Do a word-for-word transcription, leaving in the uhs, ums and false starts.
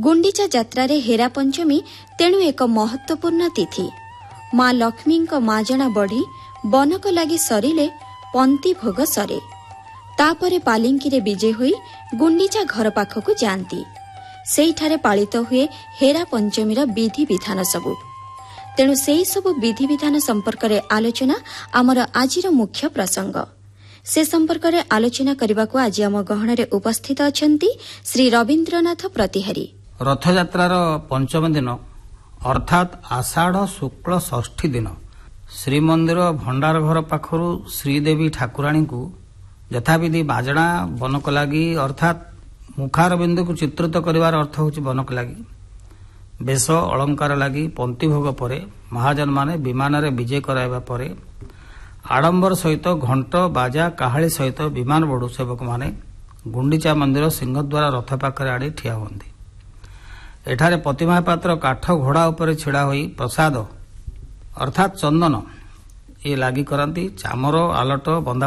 गुंडीचा ଯାତ୍ରାରେ ହେରା ପଞ୍ଚମୀ ତେଣୁ ଏକ ମହତ୍ୱପୂର୍ଣ୍ଣ ତିଥି। ମା ଲକ୍ଷ୍ମୀଙ୍କ ମାଜଣା ବଢ଼ି ବନକ ଲାଗି ସରିଲେ ପନ୍ତି ଭୋଗ ସରେ। ତାପରେ ପାଲିଙ୍କିରେ ବିଜେ ହୋଇ ଗୁଣ୍ଡିଚା ଘର ପାଖକୁ ଯାଆନ୍ତି। ସେଇଠାରେ ପାଳିତ ହୁଏ ହେରା ପଞ୍ଚମୀର ବିଧିବିଧାନ ସବୁ। ତେଣୁ ସେହି ସବୁ ବିଧିବିଧାନ ସମ୍ପର୍କରେ ଆଲୋଚନା ଆମର ଆଜିର ମୁଖ୍ୟ ପ୍ରସଙ୍ଗ। ସେ ସମ୍ପର୍କରେ ଆଲୋଚନା କରିବାକୁ ଆଜି ଆମ ଗହଣରେ ଉପସ୍ଥିତ ଅଛନ୍ତି ଶ୍ରୀ ରବୀନ୍ଦ୍ରନାଥ ପ୍ରତିହାରୀ। ରଥଯାତ୍ରାର ପଞ୍ଚମ ଦିନ ଅର୍ଥାତ୍ ଆଷାଢ଼ ଶୁକ୍ଳ ଷଷ୍ଠୀ ଦିନ ଶ୍ରୀମନ୍ଦିର ଭଣ୍ଡାର ଘର ପାଖରୁ ଶ୍ରୀଦେବୀ ଠାକୁରାଣୀଙ୍କୁ ଯଥାବିଧି ବାଜଣା ବନକ ଲାଗି ଅର୍ଥାତ୍ ମୁଖାର ବିନ୍ଦୁକୁ ଚିତ୍ରିତ କରିବାର ଅର୍ଥ ହେଉଛି ବନକ ଲାଗି ବେଶ ଅଳଙ୍କାର ଲାଗି ପନ୍ତି ଭୋଗ ପରେ ମହାଜନମାନେ ବିମାନରେ ବିଜେ କରାଇବା ପରେ ଆଡମ୍ବର ସହିତ ଘଣ୍ଟ ବାଜା କାହାଳି ସହିତ ବିମାନ ବଡ଼ୁ ସେବକମାନେ ଗୁଣ୍ଡିଚା ମନ୍ଦିର ସିଂହଦ୍ୱାର ରଥ ପାଖରେ ଆଣି ଠିଆ ହୁଅନ୍ତି। ଏଠାରେ ପ୍ରତିମା ପାତ୍ର କାଠ ଘୋଡ଼ା ଉପରେ ଛିଡ଼ା ହୋଇ ପ୍ରସାଦ ଅର୍ଥାତ୍ ଚନ୍ଦନ ଇଏ ଲାଗି କରନ୍ତି। ଚାମର ଆଲଟ ବନ୍ଦା